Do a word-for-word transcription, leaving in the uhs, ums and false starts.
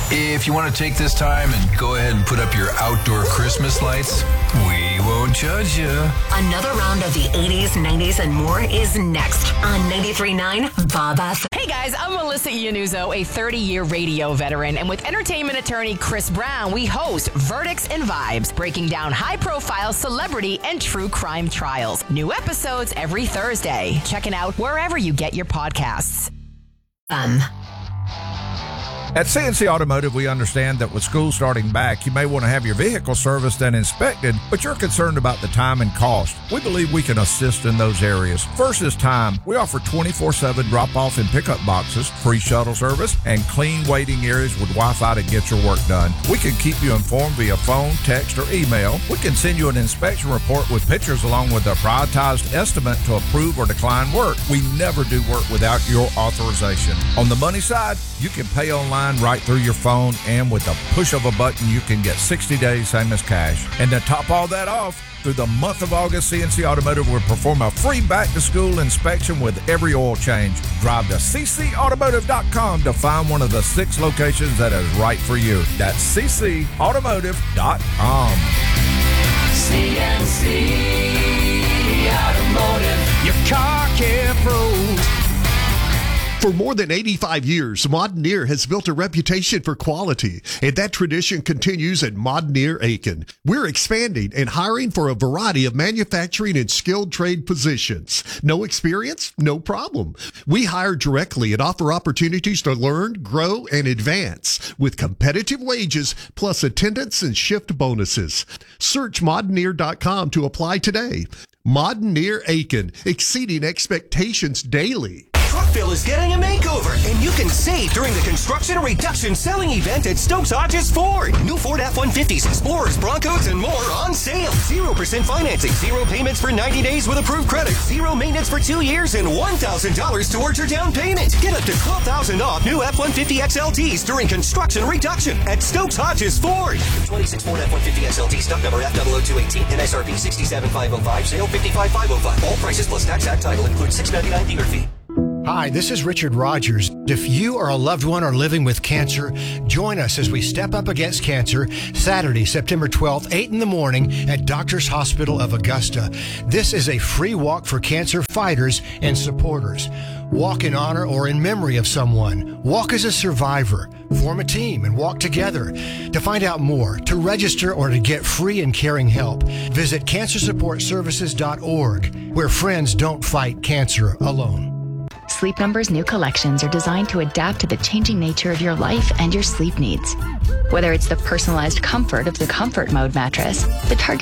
If you want to take this time and go ahead and put up your outdoor Christmas lights, we won't judge you. Another round of the eighties, nineties, and more is next on ninety-three point nine Bob F. Hey guys, I'm Melissa Iannuzzo, a thirty-year radio veteran, and with entertainment attorney Chris Brown, we host Verdicts and Vibes, breaking down high-profile celebrity and true crime trials. New episodes every Thursday. Check it out wherever you get your podcasts. Um... At C N C Automotive, we understand that with school starting back, you may want to have your vehicle serviced and inspected, but you're concerned about the time and cost. We believe we can assist in those areas. First is time. We offer twenty-four seven drop-off and pickup boxes, free shuttle service, and clean waiting areas with Wi-Fi to get your work done. We can keep you informed via phone, text, or email. We can send you an inspection report with pictures along with a prioritized estimate to approve or decline work. We never do work without your authorization. On the money side, you can pay online right through your phone, and with the push of a button, you can get sixty days, same as cash. And to top all that off, through the month of August, C N C Automotive will perform a free back-to-school inspection with every oil change. Drive to c c automotive dot com to find one of the six locations that is right for you. That's c c automotive dot com. C N C Automotive, your car care pros. For more than eighty-five years, Modern has built a reputation for quality, and that tradition continues at Modern Aiken. We're expanding and hiring for a variety of manufacturing and skilled trade positions. No experience? No problem. We hire directly and offer opportunities to learn, grow, and advance with competitive wages plus attendance and shift bonuses. Search modern ear dot com to apply today. Modern Aiken, exceeding expectations daily. Truckville is getting a makeover, and you can save during the Construction Reduction Selling Event at Stokes Hodges Ford. New Ford F one fifties, Explorers, Broncos, and more on sale. zero percent financing, zero payments for ninety days with approved credit, zero maintenance for two years, and one thousand dollars towards your down payment. Get up to twelve thousand dollars off new F one fifty X L Ts during Construction Reduction at Stokes Hodges Ford. twenty-six Ford F one fifty X L T, stock number F zero zero two one eight, N S R P six seven five oh five, sale fifty-five five oh five. All prices plus tax act title include six ninety-nine dealer fee. Hi, this is Richard Rogers. If you or a loved one are living with cancer, join us as we step up against cancer Saturday, September twelfth, eight in the morning at Doctors Hospital of Augusta. This is a free walk for cancer fighters and supporters. Walk in honor or in memory of someone. Walk as a survivor. Form a team and walk together. To find out more, to register, or to get free and caring help, visit cancer support services dot org, where friends don't fight cancer alone. Sleep Number's new collections are designed to adapt to the changing nature of your life and your sleep needs. Whether it's the personalized comfort of the Comfort Mode mattress, the Target